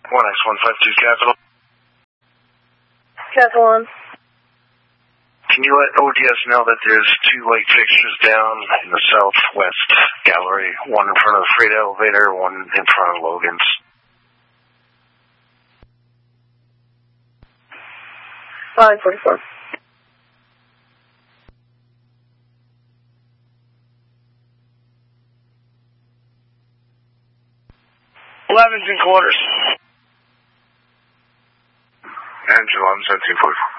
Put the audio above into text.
1X152 Capital. Capital 1. Can you let ODS know that there's 2 light fixtures down in the southwest gallery, one in front of the freight elevator, one in front of Logan's? Line 44. Eleven's in quarters. Angela, I'm 1744.